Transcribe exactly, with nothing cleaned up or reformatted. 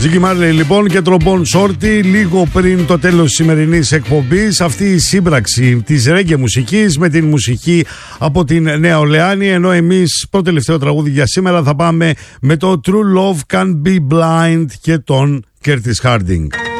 Ζίκι Μάρλεϊ λοιπόν και Τρομπόν Σόρτι, λίγο πριν το τέλος της σημερινής εκπομπής. Αυτή η σύμπραξη της ρέγγε μουσικής με την μουσική από την Νέα Ορλεάνη. Ενώ εμείς το τελευταίο τραγούδι για σήμερα θα πάμε με το True Love Can't Be Blind και τον Curtis Harding.